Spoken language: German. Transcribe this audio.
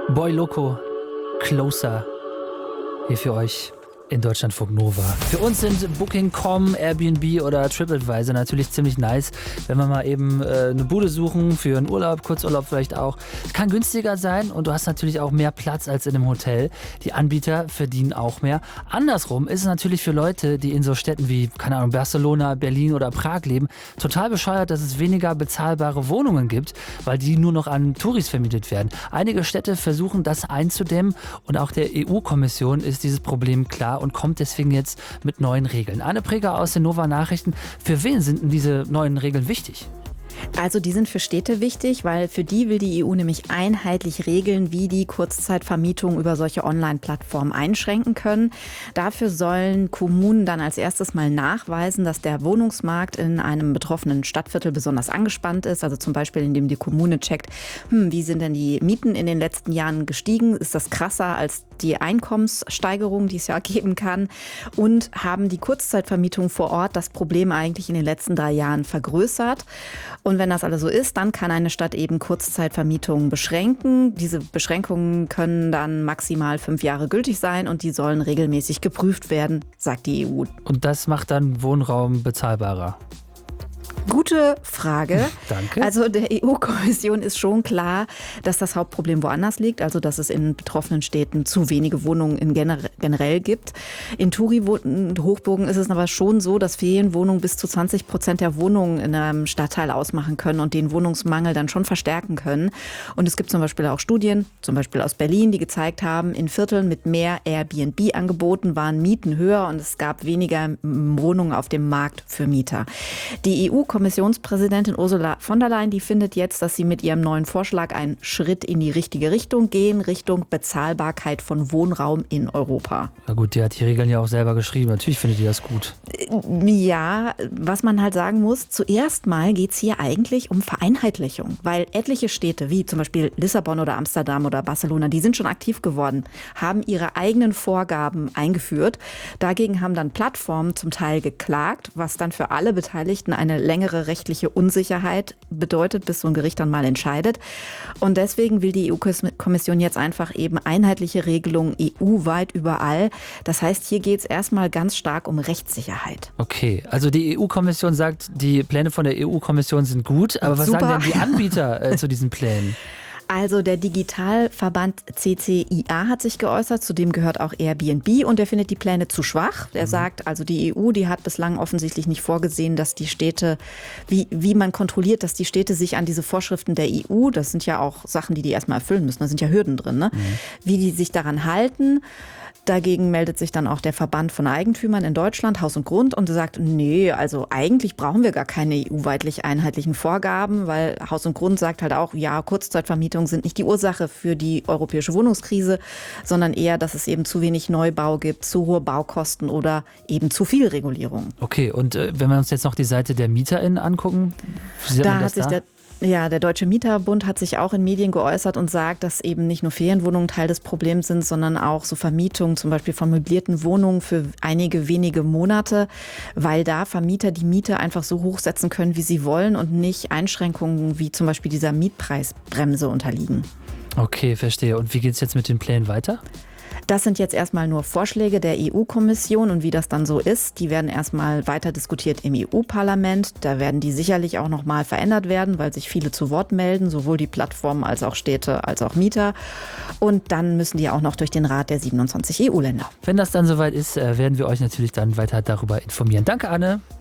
Boy Loco, Closer, hier für euch in Deutschlandfunk Nova. Für uns sind Booking.com, Airbnb oder TripAdvisor natürlich ziemlich nice, wenn wir mal eben eine Bude suchen für einen Urlaub, Kurzurlaub vielleicht auch. Kann günstiger sein und du hast natürlich auch mehr Platz als in einem Hotel. Die Anbieter verdienen auch mehr. Andersrum ist es natürlich für Leute, die in so Städten wie, keine Ahnung, Barcelona, Berlin oder Prag leben, total bescheuert, dass es weniger bezahlbare Wohnungen gibt, weil die nur noch an Touris vermietet werden. Einige Städte versuchen das einzudämmen und auch der EU-Kommission ist dieses Problem klar und kommt deswegen jetzt mit neuen Regeln. Anne Preger aus den Nova Nachrichten. Für wen sind denn diese neuen Regeln wichtig? Also die sind für Städte wichtig, weil für die will die EU nämlich einheitlich regeln, wie die Kurzzeitvermietung über solche Online-Plattformen einschränken können. Dafür sollen Kommunen dann als erstes mal nachweisen, dass der Wohnungsmarkt in einem betroffenen Stadtviertel besonders angespannt ist. Also zum Beispiel, indem die Kommune checkt, wie sind denn die Mieten in den letzten Jahren gestiegen? Ist das krasser als die Einkommenssteigerung, die es ja geben kann? Und haben die Kurzzeitvermietung vor Ort das Problem eigentlich in den letzten 3 Jahren vergrößert? Und wenn das alles so ist, dann kann eine Stadt eben Kurzzeitvermietungen beschränken. Diese Beschränkungen können dann maximal 5 Jahre gültig sein und die sollen regelmäßig geprüft werden, sagt die EU. Und das macht dann Wohnraum bezahlbarer? Gute Frage. Danke. Also der EU-Kommission ist schon klar, dass das Hauptproblem woanders liegt, also dass es in betroffenen Städten zu wenige Wohnungen generell gibt. In Touri-Hochburgen ist es aber schon so, dass Ferienwohnungen bis zu 20% der Wohnungen in einem Stadtteil ausmachen können und den Wohnungsmangel dann schon verstärken können. Und es gibt zum Beispiel auch Studien, zum Beispiel aus Berlin, die gezeigt haben, in Vierteln mit mehr Airbnb-Angeboten waren Mieten höher und es gab weniger Wohnungen auf dem Markt für Mieter. Die EU-Kommissionspräsidentin Ursula von der Leyen, die findet jetzt, dass sie mit ihrem neuen Vorschlag einen Schritt in die richtige Richtung gehen, Richtung Bezahlbarkeit von Wohnraum in Europa. Na gut, die hat die Regeln ja auch selber geschrieben. Natürlich findet die das gut. Ja, was man halt sagen muss, zuerst mal geht es hier eigentlich um Vereinheitlichung, weil etliche Städte, wie zum Beispiel Lissabon oder Amsterdam oder Barcelona, die sind schon aktiv geworden, haben ihre eigenen Vorgaben eingeführt. Dagegen haben dann Plattformen zum Teil geklagt, was dann für alle Beteiligten eine längere rechtliche Unsicherheit bedeutet, bis so ein Gericht dann mal entscheidet. Und deswegen will die EU-Kommission jetzt einfach eben einheitliche Regelungen EU-weit überall. Das heißt, hier geht es erstmal ganz stark um Rechtssicherheit. Okay, also die EU-Kommission sagt, die Pläne von der EU-Kommission sind gut, aber was Super. sagen denn die Anbieter zu diesen Plänen? Also der Digitalverband CCIA hat sich geäußert, zu dem gehört auch Airbnb und der findet die Pläne zu schwach. Der sagt, also die EU, die hat bislang offensichtlich nicht vorgesehen, dass die Städte, wie man kontrolliert, dass die Städte sich an diese Vorschriften der EU, das sind ja auch Sachen, die erstmal erfüllen müssen, da sind ja Hürden drin, ne? Wie die sich daran halten. Dagegen meldet sich dann auch der Verband von Eigentümern in Deutschland, Haus und Grund, und sagt, nee, also eigentlich brauchen wir gar keine EU-weitlich einheitlichen Vorgaben, weil Haus und Grund sagt halt auch, ja, Kurzzeitvermietungen sind nicht die Ursache für die europäische Wohnungskrise, sondern eher, dass es eben zu wenig Neubau gibt, zu hohe Baukosten oder eben zu viel Regulierung. Okay, und wenn wir uns jetzt noch die Seite der MieterInnen angucken, wie sieht man das da? Der Deutsche Mieterbund hat sich auch in Medien geäußert und sagt, dass eben nicht nur Ferienwohnungen Teil des Problems sind, sondern auch so Vermietungen, zum Beispiel von möblierten Wohnungen für einige wenige Monate, weil da Vermieter die Miete einfach so hochsetzen können, wie sie wollen und nicht Einschränkungen wie zum Beispiel dieser Mietpreisbremse unterliegen. Okay, verstehe. Und wie geht es jetzt mit den Plänen weiter? Das sind jetzt erstmal nur Vorschläge der EU-Kommission und wie das dann so ist, die werden erstmal weiter diskutiert im EU-Parlament. Da werden die sicherlich auch nochmal verändert werden, weil sich viele zu Wort melden, sowohl die Plattformen als auch Städte als auch Mieter. Und dann müssen die auch noch durch den Rat der 27 EU-Länder. Wenn das dann soweit ist, werden wir euch natürlich dann weiter darüber informieren. Danke, Anne.